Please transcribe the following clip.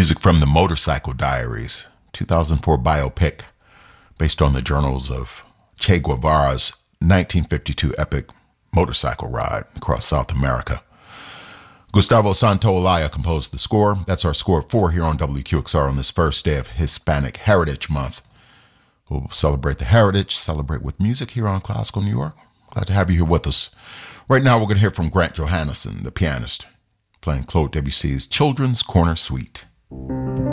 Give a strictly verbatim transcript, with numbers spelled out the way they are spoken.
Music from the Motorcycle Diaries, two thousand four biopic based on the journals of Che Guevara's nineteen fifty-two epic motorcycle ride across South America. Gustavo Santaolalla composed the score. That's our score four here on W Q X R on this first day of Hispanic Heritage Month. We'll celebrate the heritage, celebrate with music here on Classical New York. Glad to have you here with us. Right now, we're going to hear from Grant Johannesson, the pianist, playing Claude Debussy's Children's Corner Suite.